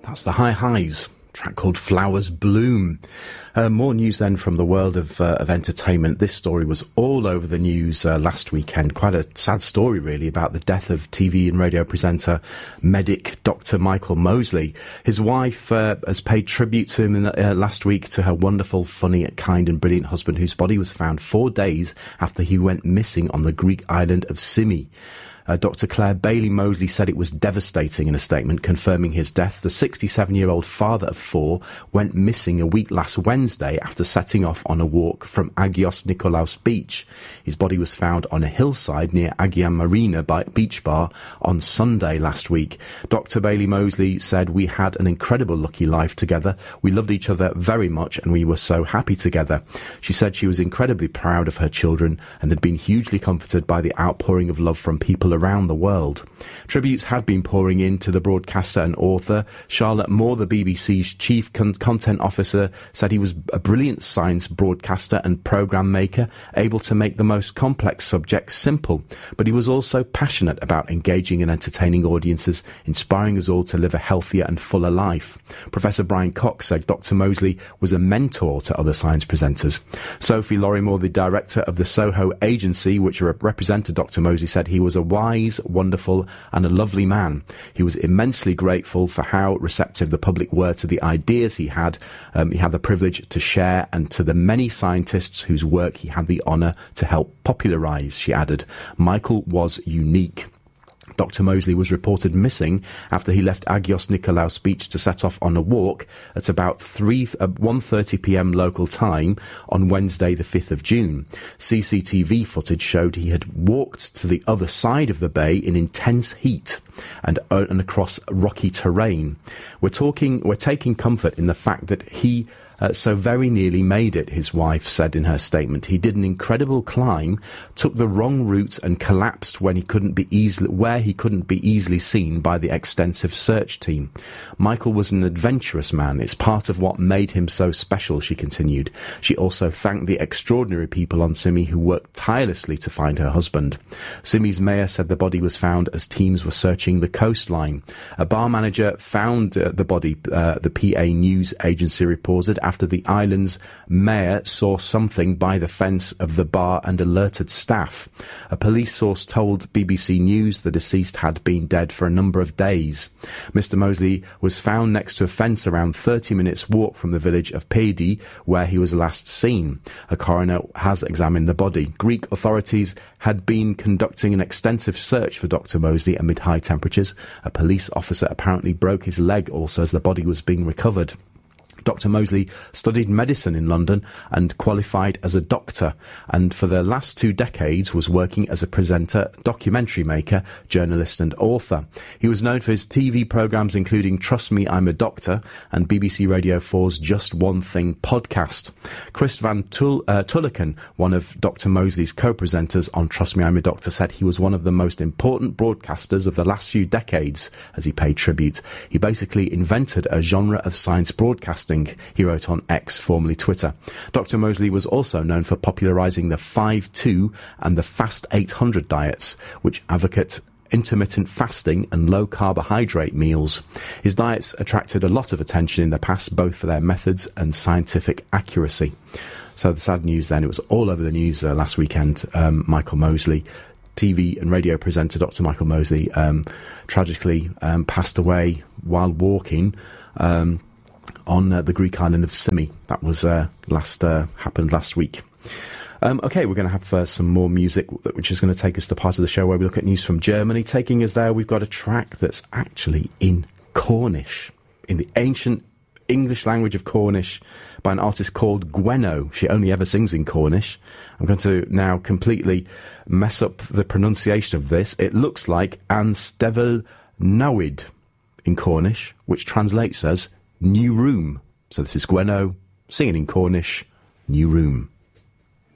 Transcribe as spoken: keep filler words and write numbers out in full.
That's the High Highs, a track called Flowers Bloom. Uh, more news then from the world of, uh, of entertainment. This story was all over the news uh, last weekend. Quite a sad story, really, about the death of T V and radio presenter, medic Doctor Michael Mosley. His wife uh, has paid tribute to him in the, uh, last week to her wonderful, funny, kind and brilliant husband, whose body was found four days after he went missing on the Greek island of Symi. Uh, Doctor Claire Bailey Mosley said it was devastating in a statement confirming his death. The sixty-seven-year-old father of four went missing a week last Wednesday after setting off on a walk from Agios Nikolaos Beach. His body was found on a hillside near Agia Marina by Beach Bar on Sunday last week. Doctor Bailey Mosley said, "We had an incredible lucky life together. We loved each other very much and we were so happy together." She said she was incredibly proud of her children and had been hugely comforted by the outpouring of love from people around the world. Tributes had been pouring in to the broadcaster and author. Charlotte Moore, the B B C's chief con- content officer, said he was a brilliant science broadcaster and programme maker, able to make the most complex subjects simple. But he was also passionate about engaging and entertaining audiences, inspiring us all to live a healthier and fuller life. Professor Brian Cox said Doctor Mosley was a mentor to other science presenters. Sophie Lorrimore, the director of the Soho agency, which represented Doctor Mosley, said he was a wise, wonderful and a lovely man. He was immensely grateful for how receptive the public were to the ideas he had. Um, he had the privilege to share, and to the many scientists whose work he had the honour to help popularise, she added. Michael was unique. Doctor Mosley was reported missing after he left Agios Nikolaos Beach to set off on a walk at about one thirty p m local time on Wednesday the fifth of June. C C T V footage showed he had walked to the other side of the bay in intense heat and, uh, and across rocky terrain. We're talking, we're taking comfort in the fact that he Uh, so very nearly made it, his wife said in her statement. He did an incredible climb, took the wrong route and collapsed when he couldn't be easily, where he couldn't be easily seen by the extensive search team. Michael was an adventurous man. It's part of what made him so special, she continued. She also thanked the extraordinary people on Symi who worked tirelessly to find her husband. Symi's mayor said the body was found as teams were searching the coastline. A bar manager found uh, the body, uh, the P A News agency reported, after the island's mayor saw something by the fence of the bar and alerted staff. A police source told B B C News the deceased had been dead for a number of days. Mister Mosley was found next to a fence around thirty minutes walk from the village of Pedi, where he was last seen. A coroner has examined the body. Greek authorities had been conducting an extensive search for Doctor Mosley amid high temperatures. A police officer apparently broke his leg also as the body was being recovered. Doctor Mosley studied medicine in London and qualified as a doctor, and for the last two decades was working as a presenter, documentary maker, journalist and author. He was known for his T V programmes including Trust Me, I'm a Doctor and B B C Radio four's Just One Thing podcast. Chris Van Tul- uh, Tulliken, one of Doctor Mosley's co-presenters on Trust Me, I'm a Doctor, said he was one of the most important broadcasters of the last few decades as he paid tribute. He basically invented a genre of science broadcasting, he wrote on X, formerly Twitter. Doctor Mosley was also known for popularising the five two and the Fast eight hundred diets, which advocate intermittent fasting and low carbohydrate meals. His diets attracted a lot of attention in the past, both for their methods and scientific accuracy. So the sad news then, it was all over the news uh, last weekend. Um, Michael Mosley, T V and radio presenter Doctor Michael Mosley, um, tragically um, passed away while walking um, on uh, the Greek island of Symi. That was uh, last uh, happened last week. Um, okay, we're going to have uh, some more music, which is going to take us to part of the show where we look at news from Germany. Taking us there, we've got a track that's actually in Cornish, in the ancient English language of Cornish, by an artist called Gwenno. She only ever sings in Cornish. I'm going to now completely mess up the pronunciation of this. It looks like Anstevel Nawid in Cornish, which translates as New Room. So this is Gwenno singing in Cornish, New Room.